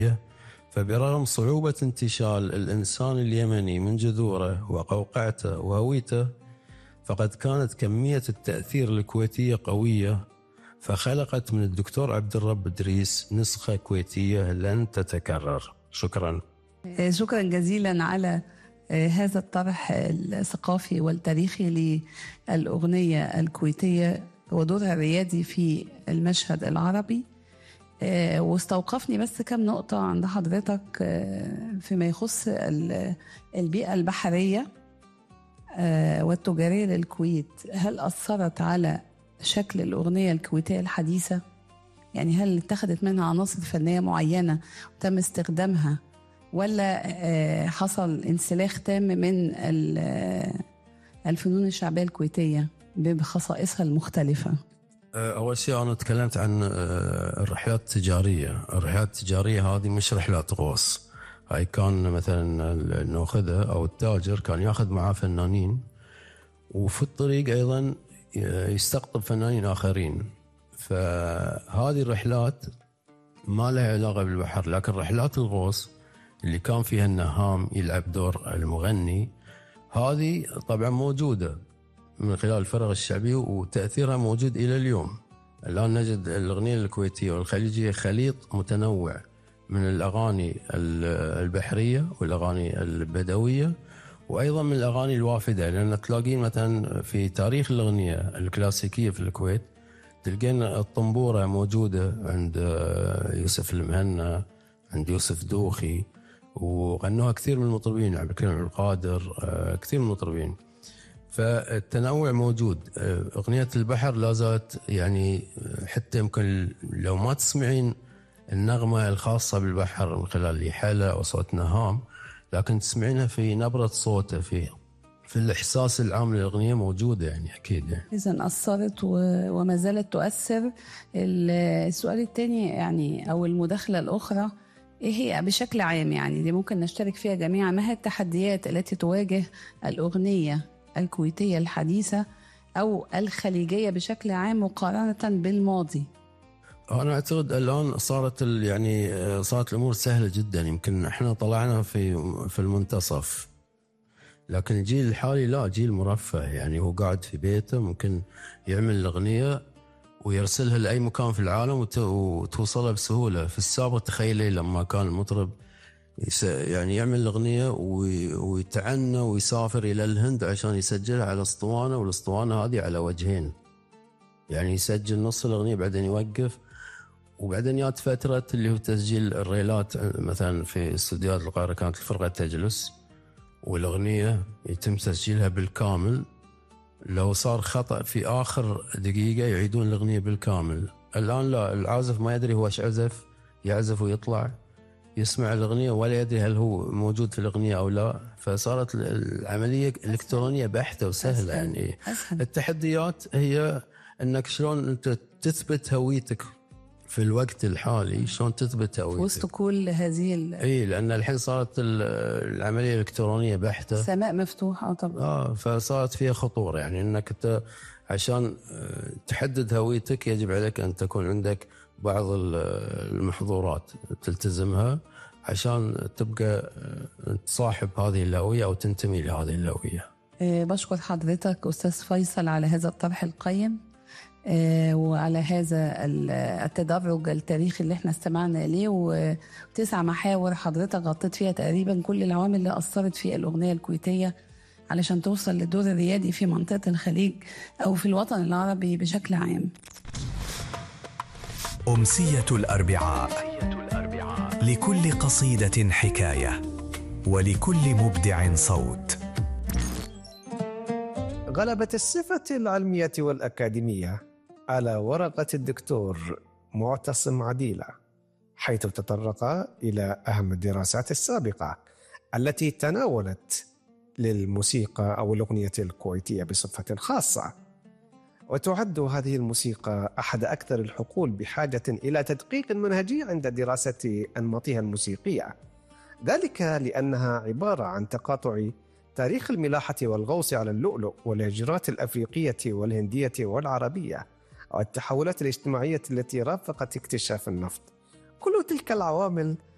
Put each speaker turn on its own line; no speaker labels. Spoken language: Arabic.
فبرغم صعوبة انتشال الإنسان اليمني من جذوره وقوقعته وهويته، فقد كانت كمية التأثير الكويتية قوية، فخلقت من الدكتور عبد الرب إدريس نسخة كويتية لن تتكرر. شكرا.
شكرا جزيلا على هذا الطرح الثقافي والتاريخي للأغنية الكويتية ودورها الريادي في المشهد العربي. واستوقفني بس كم نقطة عند حضرتك فيما يخص البيئة البحرية والتجارية للكويت. هل أثرت على شكل الأغنية الكويتية الحديثة؟ يعني هل اتخذت منها عناصر فنية معينة وتم استخدامها، ولا حصل انسلاخ تام من الفنون الشعبية الكويتية بخصائصها المختلفة؟
أول شيء أنا تكلمت عن الرحلات التجارية. الرحلات التجارية هذه مش رحلات غوص، هاي كان مثلا ناخذها أو التاجر كان ياخذ معاه فنانين، وفي الطريق أيضا يستقطب فنانين آخرين. فهذه الرحلات ما لها علاقة بالبحر. لكن رحلات الغوص اللي كان فيها النهام يلعب دور المغني، هذه طبعا موجودة من خلال الفرق الشعبية وتأثيرها موجود إلى اليوم. الآن نجد الأغنية الكويتية والخليجية خليط متنوع من الأغاني البحرية والأغاني البدوية، وأيضا من الأغاني الوافدة، لأن تلاقين مثلا في تاريخ الأغنية الكلاسيكية في الكويت تلقين الطنبورة موجودة عند يوسف المهنا، عند يوسف دوخي، وغنوها كثير من المطربين، عبد الكريم عبد القادر، كثير من المطربين. فالتنوع موجود. أغنية البحر لا زالت يعني حتى يمكن لو ما تسمعين النغمة الخاصة بالبحر من خلال يحالة أو صوت نهام، لكن تسمعينها في نبرة صوته، في الإحساس العام للأغنية موجودة يعني أكيد يعني.
إذن أثرت وما زالت تؤثر. السؤال الثاني يعني أو المداخلة الأخرى، إيه هي بشكل عام يعني دي ممكن نشترك فيها جميعا، ما هي التحديات التي تواجه الأغنية الكويتية الحديثة أو الخليجية بشكل عام مقارنة بالماضي؟
أنا أعتقد الآن صارت الأمور سهلة جدا. يمكن إحنا طلعنا في المنتصف، لكن الجيل الحالي لا، جيل مرفه. يعني هو قاعد في بيته ممكن يعمل الأغنية ويرسلها لأي مكان في العالم وتوصلها بسهولة. في السابق تخيلي لما كان المطرب يعني يعمل الأغنية ويتعنى ويسافر إلى الهند عشان يسجلها على اسطوانة، والاسطوانة هذه على وجهين، يعني يسجل نص الأغنية بعدين يوقف، وبعدين جات فترة اللي هو تسجيل الريلات. مثلا في استوديوهات القاهرة كانت الفرقة تجلس والأغنية يتم تسجيلها بالكامل، لو صار خطأ في آخر دقيقة يعيدون الأغنية بالكامل. الآن لا، العازف ما يدري هو ايش يعزف ويطلع يسمع الأغنية ولا يدري هل هو موجود في الأغنية أو لا. فصارت العملية إلكترونية بحتة وسهلة. يعني التحديات هي أنك شلون أنت تثبت هويتك في الوقت الحالي، شلون تثبت هويتك
وسط كل هذه
لأن الحين صارت العملية الإلكترونية بحتة،
سماء مفتوحة طبعا.
فصارت فيها خطورة. يعني أنك أنت عشان تحدد هويتك يجب عليك أن تكون عندك بعض المحظورات تلتزمها عشان تبقى تصاحب هذه الهوية أو تنتمي لهذه الهوية.
بشكر حضرتك أستاذ فيصل على هذا الطرح القيم وعلى هذا التدرج التاريخي اللي احنا استمعنا إليه، و9 محاور حضرتك غطيت فيها تقريبا كل العوامل اللي أثرت في الأغنية الكويتية علشان توصل للدور الريادي في منطقة الخليج أو في الوطن العربي بشكل عام.
أمسية الأربعاء، لكل قصيدة حكاية ولكل مبدع صوت.
غلبت الصفة العلمية والأكاديمية على ورقة الدكتور معتصم عديلة، حيث تطرق إلى أهم الدراسات السابقة التي تناولت للموسيقى أو الأغنية الكويتية بصفة خاصة. وتعد هذه الموسيقى أحد أكثر الحقول بحاجة إلى تدقيق منهجي عند دراسة أنماطها الموسيقية، ذلك لأنها عبارة عن تقاطع تاريخ الملاحة والغوص على اللؤلؤ والهجرات الأفريقية والهندية والعربية والتحولات الاجتماعية التي رافقت اكتشاف النفط. كل تلك العوامل